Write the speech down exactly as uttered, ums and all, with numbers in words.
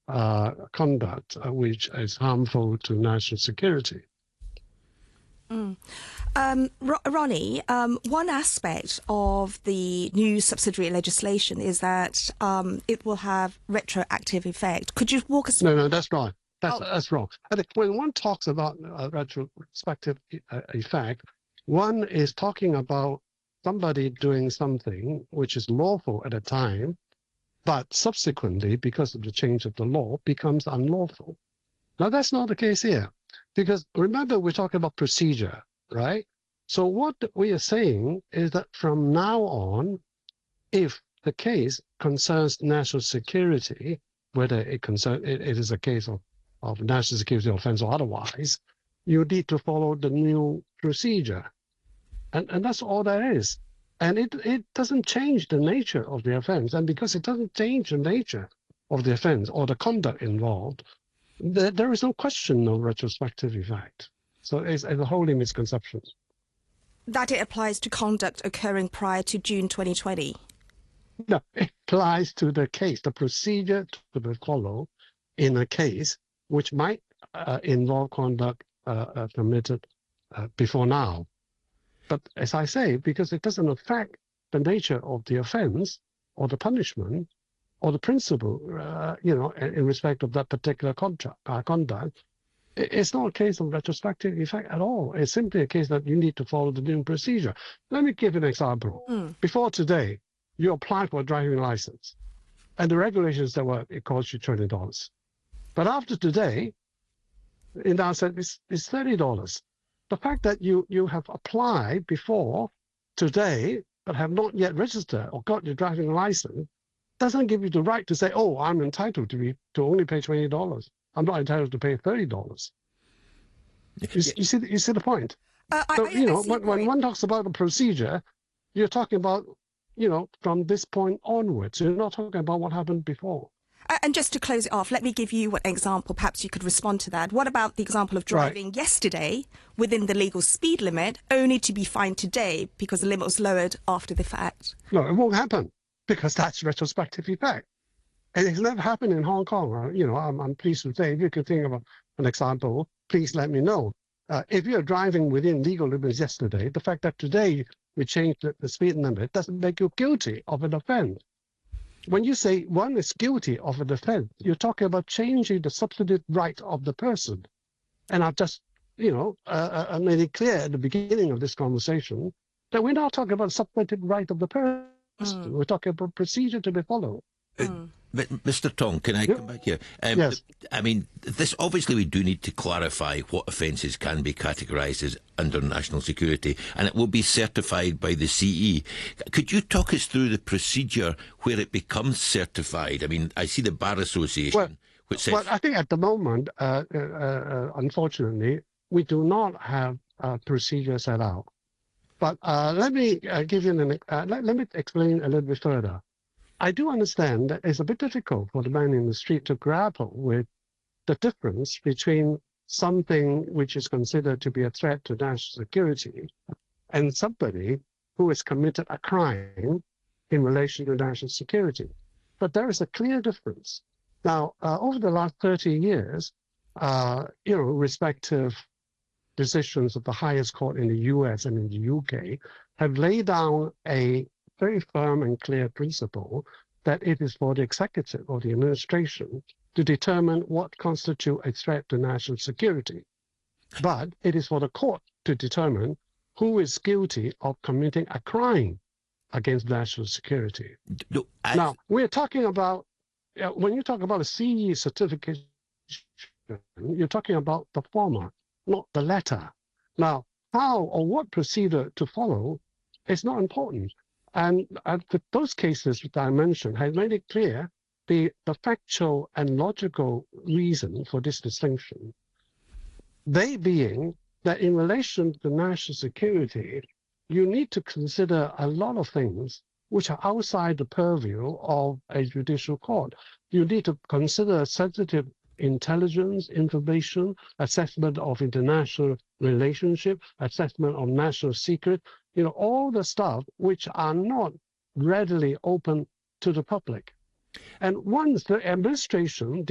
uh, conduct uh, which is harmful to national security. Mm. Um, Ro- Ronnie, um, one aspect of the new subsidiary legislation is that um, it will have retroactive effect. Could you walk us? No, no, that's wrong. That's Oh. that's wrong. I think when one talks about uh, retrospective e- uh, effect, one is talking about somebody doing something which is lawful at a time, but subsequently, because of the change of the law, becomes unlawful. Now, that's not the case here, because remember, we're talking about procedure, right? So what we are saying is that from now on, if the case concerns national security, whether it, concern, it, it is a case of, of national security offense or otherwise, you need to follow the new procedure. And, and that's all there is. And it, it doesn't change the nature of the offense. And because it doesn't change the nature of the offense or the conduct involved, there, there is no question of retrospective effect. So it's, it's a wholly misconception. That it applies to conduct occurring prior to June twenty twenty. No, it applies to the case, the procedure to be followed in a case which might uh, involve conduct uh, uh, committed uh, before now. But as I say, because it doesn't affect the nature of the offense or the punishment or the principle, uh, you know, in, in respect of that particular contract, uh, conduct, it's not a case of retrospective effect at all. It's simply a case that you need to follow the new procedure. Let me give an example. Mm. Before today, you apply for a driving license, and the regulations that were, it costs you twenty dollars. But after today, it now said it's, it's thirty dollars. The fact that you, you have applied before today, but have not yet registered or got your driving license, doesn't give you the right to say, oh, I'm entitled to, be, to only pay twenty dollars. I'm not entitled to pay thirty dollars. You, you, see, you see the point? Uh, I, So, I, you I know, see your when, when point. one talks about the procedure, you're talking about, you know, from this point onwards. You're not talking about what happened before. Uh, And just to close it off, let me give you an example. Perhaps you could respond to that. What about the example of driving Right. yesterday within the legal speed limit, only to be fined today because the limit was lowered after the fact? No, it won't happen because that's retrospective effect. And it's never happened in Hong Kong. Uh, you know, I'm, I'm pleased to say, if you can think of a, an example, please let me know. Uh, if you're driving within legal limits yesterday, the fact that today we changed the, the speed limit doesn't make you guilty of an offense. When you say one is guilty of an offense, you're talking about changing the substantive right of the person. And I've just, you know, uh, uh, made it clear at the beginning of this conversation that we're not talking about substantive right of the person. Mm. We're talking about procedure to be followed. Mm. But Mister Tong, can I Yep. come back here? Um, Yes. I mean, this obviously we do need to clarify what offences can be categorised as under national security, and it will be certified by the C E. Could you talk us through the procedure where it becomes certified? I mean, I see the Bar Association, Well, which says... Well, I think at the moment, uh, uh, uh, unfortunately, we do not have a procedure set out. But uh, let me uh, give you an, uh, let, let me explain a little bit further. I do understand that it's a bit difficult for the man in the street to grapple with the difference between something which is considered to be a threat to national security and somebody who has committed a crime in relation to national security. But there is a clear difference. Now, uh, over the last thirty years, uh, you know, respective decisions of the highest court in the U S and in the U K have laid down a very firm and clear principle that it is for the executive or the administration to determine what constitutes a threat to national security. But it is for the court to determine who is guilty of committing a crime against national security. No, I, Now, we're talking about, uh, when you talk about a C E certification, you're talking about the former, not the latter. Now, how or what procedure to follow is not important. And uh, the, those cases that I mentioned have made it clear the, the factual and logical reason for this distinction. They being that in relation to national security, you need to consider a lot of things which are outside the purview of a judicial court. You need to consider sensitive intelligence, information, assessment of international relationship, assessment of national secret, you know, all the stuff which are not readily open to the public. And once the administration